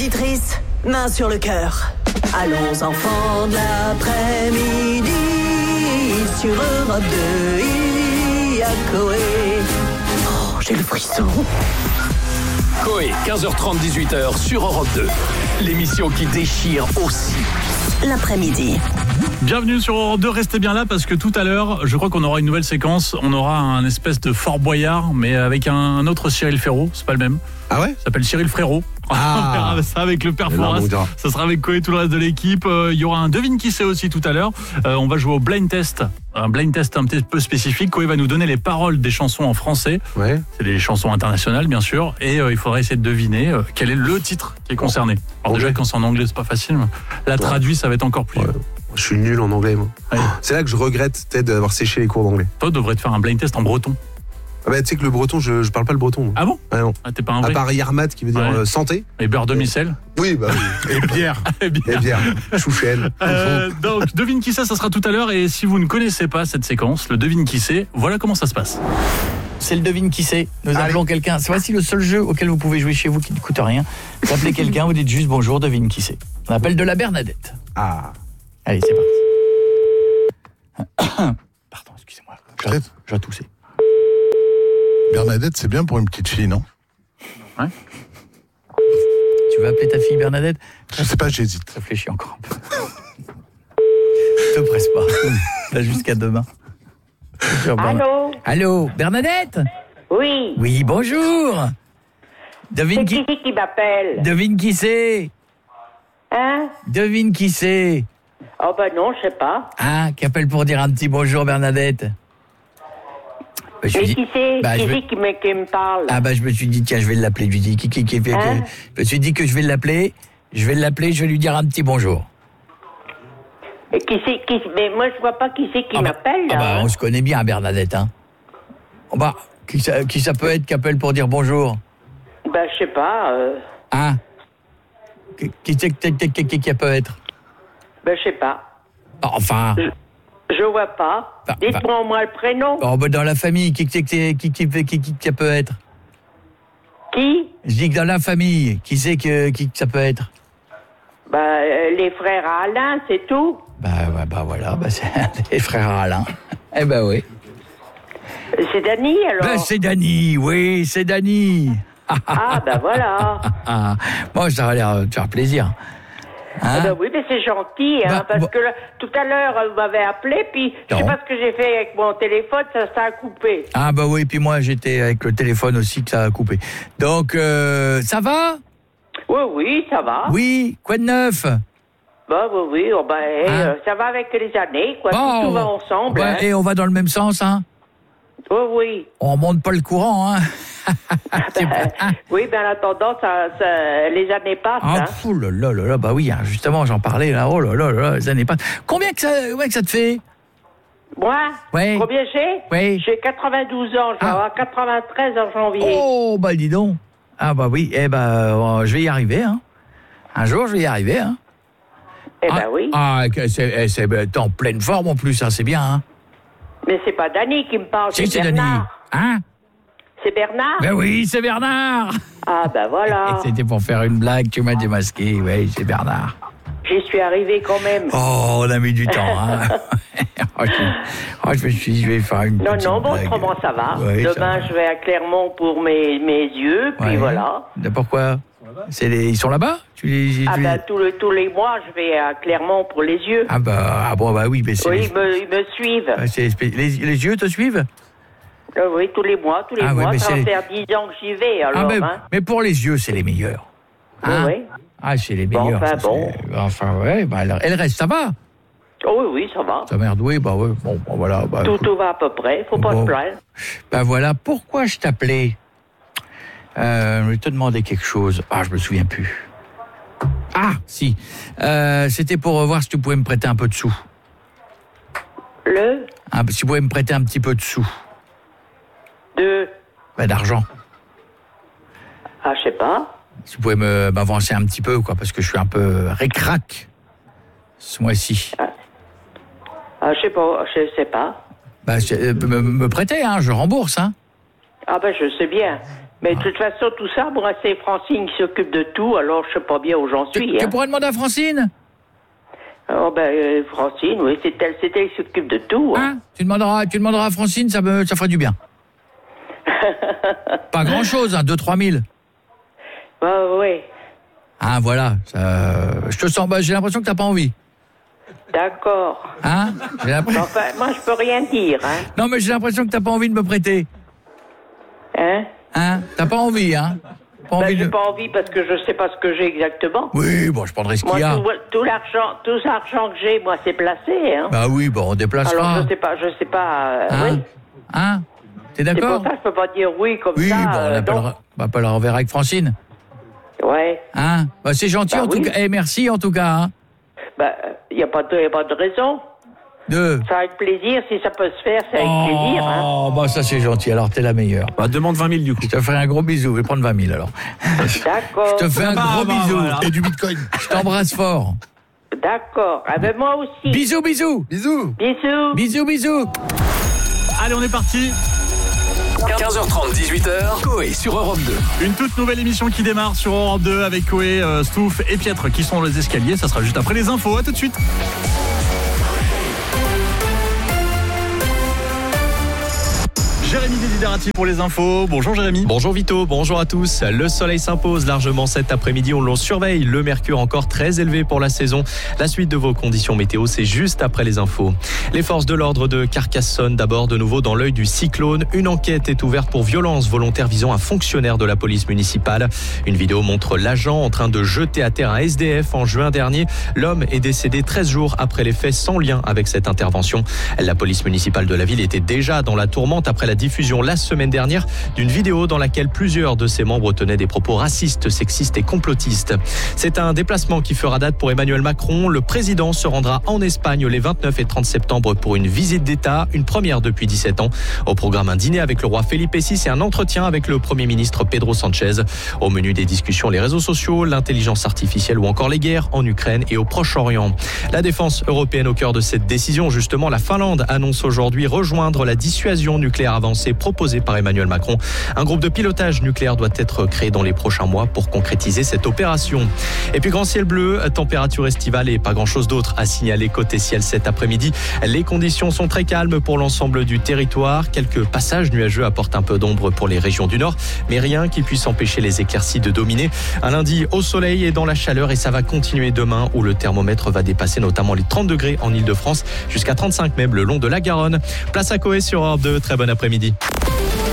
auditrices, main sur le cœur. Allons enfants de l'après-midi, sur Europe 2, il y a Coé. Oh, j'ai le frisson. Coé, 15h30, 18h sur Europe 2. L'émission qui déchire aussi L'après-midi. Bienvenue sur Europe 2, restez bien là parce que tout à l'heure, je crois qu'on aura une nouvelle séquence. On aura un espèce de Fort Boyard, mais avec un autre Cyril Ferraud, c'est pas le même. Ah ouais ? Ça s'appelle Cyril Frérot. Ah. On verra ça avec le père Fouras. Ça sera avec Coé, tout le reste de l'équipe. Il y aura un devine qui c'est aussi tout à l'heure. On va jouer au blind test. Un blind test un petit peu spécifique. Coé va nous donner les paroles des chansons en français. Ouais. C'est des chansons internationales, bien sûr. Et il faudra essayer de deviner quel est le titre qui est concerné. Alors déjà, quand c'est en anglais, c'est pas facile. La traduit, ça va être encore plus. Ouais. Je suis nul en anglais, moi. Ouais. C'est là que je regrette peut-être d'avoir séché les cours d'anglais. Toi, tu devrais te faire un blind test en breton. Ah bah, tu sais que le breton, je parle pas le breton. Moi. Ah bon ? Ah non. Ah, t'es pas un vrai. À part Yarmat qui veut dire santé. Et beurre demi-sel. Oui, bah oui. Et bière. Et bière. Chouchen. Donc, devine qui c'est, ça sera tout à l'heure. Et si vous ne connaissez pas cette séquence, le devine qui c'est, voilà comment ça se passe. C'est le devine qui c'est. Nous appelons quelqu'un. C'est voici le seul jeu auquel vous pouvez jouer chez vous qui ne coûte rien. Vous appelez quelqu'un, vous dites juste bonjour, devine qui c'est. On appelle de la Bernadette. Ah. Allez, c'est parti. Pardon, excusez-moi. J'ai toussé. Bernadette, c'est bien pour une petite fille, non ? Ouais. Tu veux appeler ta fille Bernadette ? Je sais pas, j'hésite. Réfléchis encore un peu. Te presse pas. T'as jusqu'à demain. Allô ? Allô, Bernadette ? Oui. Oui, bonjour. Devine c'est qui m'appelle ? Devine qui c'est ? Hein ? Devine qui c'est ? Oh ben non, je sais pas. Ah, qui appelle pour dire un petit bonjour, Bernadette ? Mais qui c'est ? Qui me parle ? Ah bah je me suis dit tiens je vais l'appeler. Je me suis dit que je vais l'appeler. Je vais lui dire un petit bonjour. Et mais moi je vois pas qui c'est qui m'appelle là. Ah bah on se connaît bien Bernadette hein. Oh bah qui ça peut être qui appelle pour dire bonjour ? Bah je sais pas. Hein ? Qui peut être ? Bah je sais pas. Enfin. Je vois pas. Dites-moi au moins le prénom. Oh, bah dans la famille, qui peut être ? Qui ? Je dis que dans la famille, qui ça peut être ? Bah, les frères Alain, c'est tout. Bah voilà, c'est les frères Alain. Eh ben oui. C'est Dany, alors ? Ben c'est Dany, oui, c'est Dany. Ah, ben voilà. Bon, ça va l'air de faire plaisir. Hein? Ben oui, mais c'est gentil, hein, parce que là, tout à l'heure, vous m'avez appelé, puis je sais pas ce que j'ai fait avec mon téléphone, ça a coupé. Ah bah oui, puis moi j'étais avec le téléphone aussi que ça a coupé. Donc, ça va ? Oui, ça va. Oui, quoi de neuf ? Bah oui, ça va avec les années, quoi, tout va ensemble. Ouais, hein. Et on va dans le même sens, hein ? Oui. On monte pas le courant, hein ? Oui, mais en attendant, les années passent. Ah, là, bah oui, hein, justement, j'en parlais là. Oh là, les années passent. Combien que ça te fait ? Moi ? Oui. Combien j'ai ? Oui. J'ai 92 ans, je vais avoir 93 en janvier. Oh, bah dis donc. Ah bah oui, je vais y arriver, hein. Un jour, je vais y arriver, hein. Oui. Ah, c'est en pleine forme en plus, hein, c'est bien, hein. Mais c'est pas Dany qui me parle, c'est Dany. Bernard. Hein ? C'est Bernard ? Ben oui, c'est Bernard. Ah ben voilà. C'était pour faire une blague, tu m'as démasqué, oui, c'est Bernard. J'y suis arrivé quand même. Oh, on a mis du temps, hein. Je vais faire une petite Non, blague. autrement ça va. Oui, demain, je vais à Clermont pour mes yeux, puis voilà. Pourquoi ? Ils sont là-bas ? Tous les mois, je vais à Clermont pour les yeux. Oui, mais c'est... Oui, ils me suivent. Les yeux te suivent ? Oui, tous les mois. Ça va faire 10 ans que j'y vais, alors. Mais pour les yeux, c'est les meilleurs. Hein ? Oui. Ah, c'est les meilleurs. Elle reste, ça va ? Oui, ça va. Ça merde, oui, voilà. Tout va à peu près, faut pas se plaindre. Voilà, pourquoi je t'appelais ? Je vais te demander quelque chose. Ah, je me souviens plus. Ah, si. C'était pour voir si tu pouvais me prêter un peu de sous. Si tu pouvais me prêter un petit peu de sous. D'argent. Ah, je sais pas. Si tu pouvais m'avancer un petit peu, quoi, parce que je suis un peu ric-rac ce mois-ci. Je sais pas. Me prêter, hein, je rembourse, hein. Ah je sais bien. Mais de toute façon, tout ça, moi, c'est Francine qui s'occupe de tout, alors je sais pas bien où j'en suis. Tu pourrais demander à Francine? Oh, Francine, oui, c'est elle qui s'occupe de tout. Hein? Tu demanderas à Francine, ça ferait du bien. Pas grand-chose, 2-3 000. Oui. Ah, voilà. Je te sens, j'ai l'impression que t'as pas envie. D'accord. Hein? Enfin, moi, je peux rien dire. Hein. Non, mais j'ai l'impression que t'as pas envie de me prêter. Hein? T'as pas envie, hein? J'ai pas envie parce que je sais pas ce que j'ai exactement. Oui, bon, je prendrai ce qu'il y a. Tout l'argent que j'ai, moi, c'est placé. Hein. Bah oui, bon, on déplacera. Alors, je sais pas. Oui. Hein? T'es d'accord? C'est pour ça que je peux pas dire oui comme ça. Oui, bon, on appellera avec Francine. Ouais. Hein? Bah, c'est gentil en tout cas. Merci en tout cas. Hein? Y a pas de raison. Ça avec plaisir, si ça peut se faire, c'est avec plaisir. Hein. Oh, bah ça c'est gentil, alors t'es la meilleure. Demande 20 000 du coup. Je te ferai un gros bisou, je vais prendre 20 000 alors. D'accord. Je te fais un gros bisou. Voilà. Et du bitcoin. Je t'embrasse fort. D'accord. Moi aussi. Bisous. Bisous. Bisous. Allez, on est parti. 15h30, 18h, Coé sur Europe 2. Une toute nouvelle émission qui démarre sur Europe 2 avec Coé, Stouff et Pietre qui sont dans les escaliers. Ça sera juste après les infos. À tout de suite. Jérémy Desiderati pour les infos. Bonjour Jérémy. Bonjour Vito, bonjour à tous. Le soleil s'impose largement cet après-midi, on l'on surveille. Le mercure encore très élevé pour la saison. La suite de vos conditions météo, c'est juste après les infos. Les forces de l'ordre de Carcassonne, d'abord de nouveau dans l'œil du cyclone. Une enquête est ouverte pour violence volontaire visant un fonctionnaire de la police municipale. Une vidéo montre l'agent en train de jeter à terre un SDF en juin dernier. L'homme est décédé 13 jours après les faits sans lien avec cette intervention. La police municipale de la ville était déjà dans la tourmente après la diffusion la semaine dernière d'une vidéo dans laquelle plusieurs de ses membres tenaient des propos racistes, sexistes et complotistes. C'est un déplacement qui fera date pour Emmanuel Macron. Le président se rendra en Espagne les 29 et 30 septembre pour une visite d'État, une première depuis 17 ans. Au programme, un dîner avec le roi Felipe VI et un entretien avec le Premier ministre Pedro Sánchez. Au menu des discussions, les réseaux sociaux, l'intelligence artificielle ou encore les guerres en Ukraine et au Proche-Orient. La défense européenne au cœur de cette décision, justement, la Finlande annonce aujourd'hui rejoindre la dissuasion nucléaire avancée proposé par Emmanuel Macron. Un groupe de pilotage nucléaire doit être créé dans les prochains mois pour concrétiser cette opération. Et puis grand ciel bleu, température estivale et pas grand-chose d'autre à signaler côté ciel cet après-midi. Les conditions sont très calmes pour l'ensemble du territoire. Quelques passages nuageux apportent un peu d'ombre pour les régions du nord, mais rien qui puisse empêcher les éclaircies de dominer. Un lundi au soleil et dans la chaleur, et ça va continuer demain où le thermomètre va dépasser notamment les 30 degrés en Ile-de-France, jusqu'à 35 même le long de la Garonne. Place à Coé sur Europe 2, très bon après-midi.